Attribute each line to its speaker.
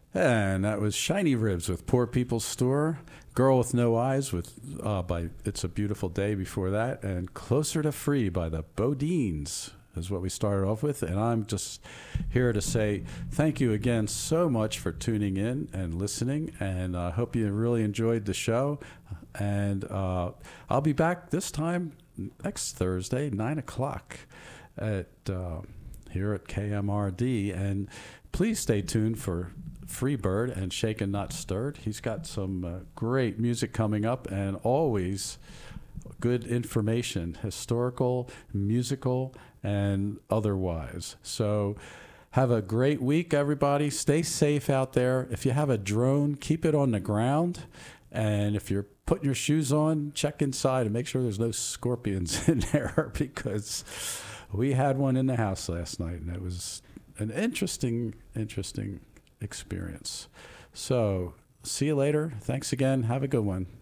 Speaker 1: And that was Shiny Ribs with Poor People's Store, Girl with No Eyes with by It's a Beautiful Day before that, and Closer to Free by the Bodines is what we started off with. And I'm just here to say thank you again so much for tuning in and listening, and I hope you really enjoyed the show. And I'll be back this time next Thursday, 9 o'clock at here at KMRD. And please stay tuned for Freebird and Shaken Not Stirred. He's got some great music coming up, and always good information, historical, musical, and otherwise. So have a great week, everybody. Stay safe out there. If you have a drone, keep it on the ground. And if you're putting your shoes on, check inside and make sure there's no scorpions in there, because we had one in the house last night, and it was an interesting experience. So see you later. Thanks again. Have a good one.